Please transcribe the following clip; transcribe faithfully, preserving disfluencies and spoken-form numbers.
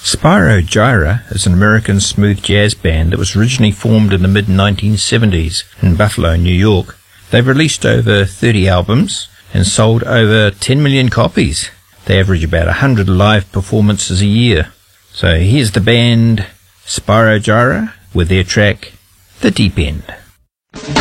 Spyro Gyra is an American smooth jazz band that was originally formed in the mid nineteen seventies in Buffalo, New York. They've released over thirty albums and sold over ten million copies. They average about one hundred live performances a year. So here's the band Spyro Gyra with their track The Deep End.